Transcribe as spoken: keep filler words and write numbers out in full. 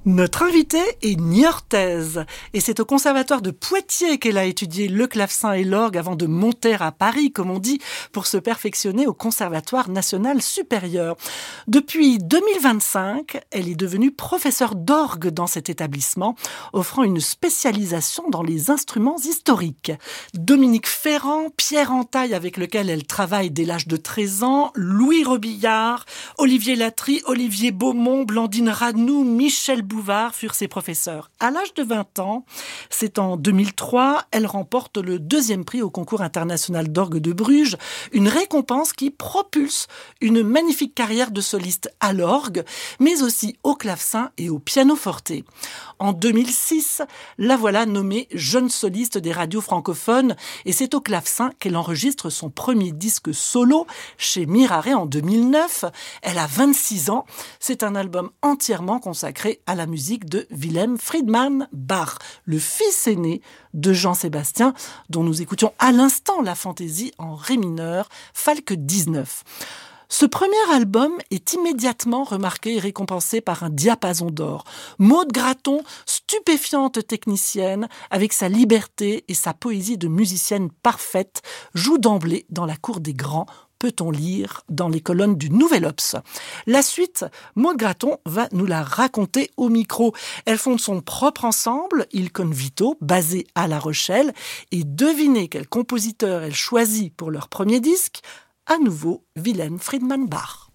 Notre invitée est niortaise et c'est au conservatoire de Poitiers qu'elle a étudié le clavecin et l'orgue avant de monter à Paris, comme on dit, pour se perfectionner au Conservatoire national supérieur. Depuis deux mille vingt-cinq, elle est devenue professeure d'orgue dans cet établissement, offrant une spécialisation dans les instruments historiques. Dominique Ferrand, Pierre Antaille avec lequel elle travaille dès l'âge de treize ans, Louis Robillard, Olivier Latry, Olivier Beaumont, Blandine Radnou, Michel Bouvard furent ses professeurs. À l'âge de vingt ans, c'est en deux mille trois, elle remporte le deuxième prix au concours international d'orgue de Bruges, une récompense qui propulse une magnifique carrière de soliste à l'orgue, mais aussi au clavecin et au pianoforte. En deux mille six, la voilà nommée jeune soliste des radios francophones et c'est au clavecin qu'elle enregistre son premier disque solo chez Mirare en deux mille neuf. Elle a vingt-six ans. C'est un album entièrement consacré à la musique de Wilhelm Friedman Bach, le fils aîné de Jean-Sébastien, dont nous écoutions à l'instant la fantaisie en ré mineur, Falk dix-neuf. Ce premier album est immédiatement remarqué et récompensé par un diapason d'or. Maude Gratton, stupéfiante technicienne, avec sa liberté et sa poésie de musicienne parfaite, joue d'emblée dans la cour des grands, peut-on lire dans les colonnes du Nouvel Obs. La suite, Maude Gratton va nous la raconter au micro. Elle fonde son propre ensemble, Il Convito, basé à La Rochelle, et devinez quel compositeur elle choisit pour leur premier disque. À nouveau, Wilhelm Friedman Bach.